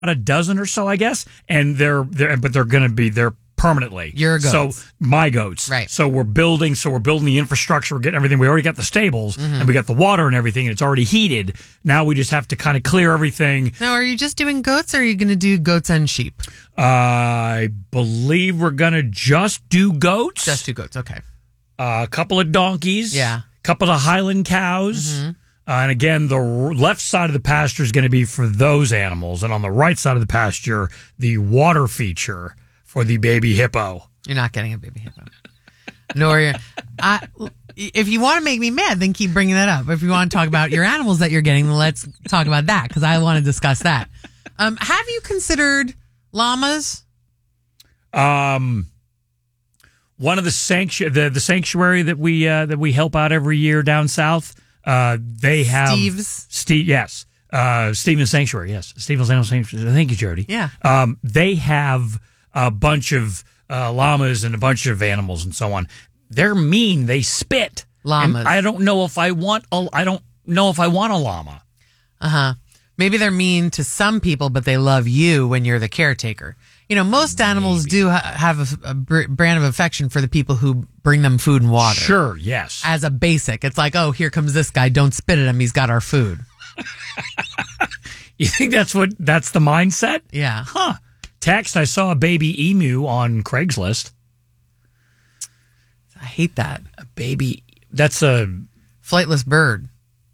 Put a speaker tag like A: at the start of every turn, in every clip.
A: a dozen or so, I guess, and they're going to be there permanently.
B: Your goats.
A: So my goats.
B: Right.
A: So we're building the infrastructure. We're getting everything. We already got the stables and we got the water and everything. And it's already heated. Now we just have to kind of clear everything.
B: Now, are you just doing goats, or are you going to do goats and sheep?
A: I believe we're going to just do goats.
B: Just do goats. Okay.
A: A couple of donkeys.
B: Yeah.
A: A couple of Highland cows. And again, the left side of the pasture is going to be for those animals. And on the right side of the pasture, the water feature for the baby hippo.
B: You're not getting a baby hippo. Nor if you want to make me mad, then keep bringing that up. If you want to talk about your animals that you're getting, then let's talk about that, because I want to discuss that. Have you considered llamas?
A: One of the sanctuary that we help out every year down south. They have Yes. Stevens Sanctuary. Yes. Stevens Animal Sanctuary. Thank you, Jody.
B: Yeah.
A: They have a bunch of llamas and a bunch of animals and so on. They're mean. They spit.
B: Llamas.
A: And I don't know if I want a llama.
B: Maybe they're mean to some people, but they love you when you're the caretaker. You know, most animals do have a brand of affection for the people who bring them food and water.
A: Sure, yes.
B: As a basic. It's like, oh, here comes this guy. Don't spit at him. He's got our food.
A: You think that's the mindset?
B: Yeah.
A: Huh. Text, I saw a baby emu on Craigslist.
B: I hate that.
A: A baby, that's a...
B: Flightless bird.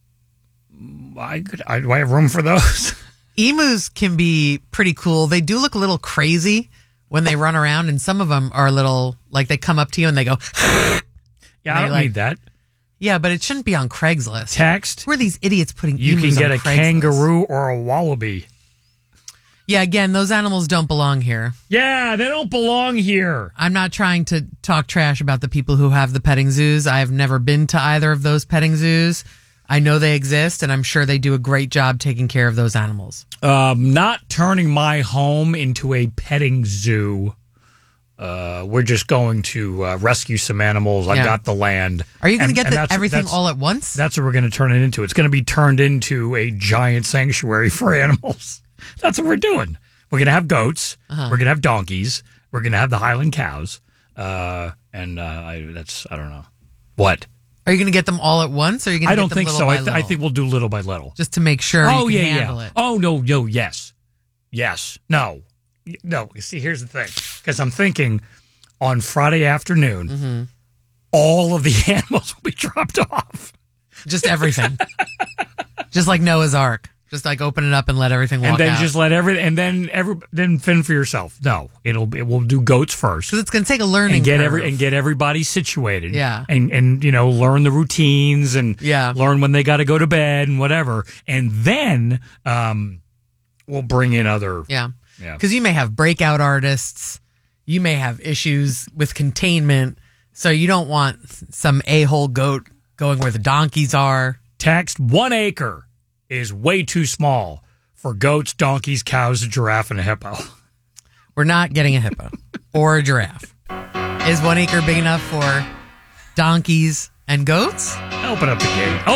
A: Do I have room for those?
B: Emus can be pretty cool. They do look a little crazy when they run around, and some of them are a little, like, they come up to you and they go...
A: Yeah, I don't need that.
B: Yeah, but it shouldn't be on Craigslist.
A: Text.
B: Who are these idiots putting
A: you
B: emus on Craigslist?
A: You can get a kangaroo or a wallaby.
B: Yeah, again, those animals don't belong here.
A: Yeah, they don't belong here.
B: I'm not trying to talk trash about the people who have the petting zoos. I've never been to either of those petting zoos. I know they exist, and I'm sure they do a great job taking care of those animals.
A: Not turning my home into a petting zoo. We're just going to rescue some animals. I've got the land.
B: Are you going to get everything all at once?
A: That's what we're going to turn it into. It's going to be turned into a giant sanctuary for animals. That's what we're doing. We're going to have goats. We're going to have donkeys. We're going to have the Highland cows. I don't know. What?
B: Are you going to get them all at once, or are you going to get them little by little?
A: I think we'll do little by little.
B: Just to make sure you can handle it.
A: Oh, no, yes. Yes. No. No. You see, here's the thing. Because I'm thinking on Friday afternoon, all of the animals will be dropped off.
B: Just everything. Just like Noah's Ark. Just like open it up and let everything walk out.
A: And then just let then fend for yourself. No, we'll do goats first.
B: Because it's going to take a learning curve.
A: And get everybody situated.
B: Yeah.
A: And learn the routines and learn when they got to go to bed and whatever. And then we'll bring in other.
B: Yeah. Because you may have breakout artists. You may have issues with containment. So you don't want some a-hole goat going where the donkeys are.
A: Text 1 acre is way too small for goats, donkeys, cows, a giraffe, and a hippo.
B: We're not getting a hippo or a giraffe. Is 1 acre big enough for donkeys and goats?
A: Open up the gate.